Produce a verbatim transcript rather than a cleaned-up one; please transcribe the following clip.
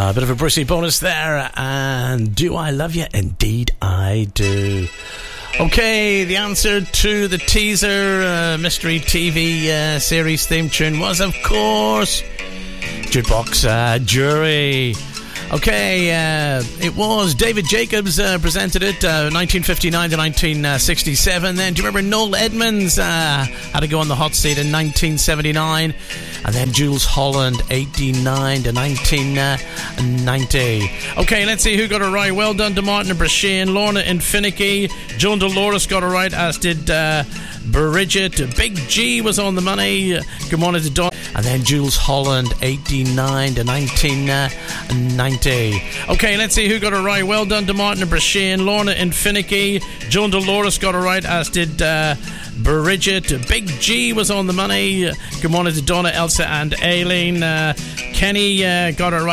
A bit of a Brucey bonus there. And do I love you? Indeed I do. Okay, the answer to the teaser uh, mystery T V uh, series theme tune was, of course, Jukebox uh, Jury. Okay, uh, it was David Jacobs uh, presented it, uh, nineteen fifty-nine to nineteen sixty-seven. Then, do you remember Noel Edmonds uh, had to go on the hot seat in nineteen seventy-nine? And then Jools Holland, eighty-nine to nineteen ninety. Okay, let's see who got it right. Well done to Martin and Brashean, Lorna and Finicky. Joan Dolores got it right, as did uh, Bridget. Big G was on the money. Good morning to Don. And then Jools Holland, eighty-nine to nineteen ninety. Okay, let's see who got it right. Well done to Martin and Brashean, Lorna and Finicky. Joan Dolores got it right, as did uh, Bridget. Big G was on the money. Good morning to Donna, Elsa and Aileen. Uh, Kenny uh, got it right.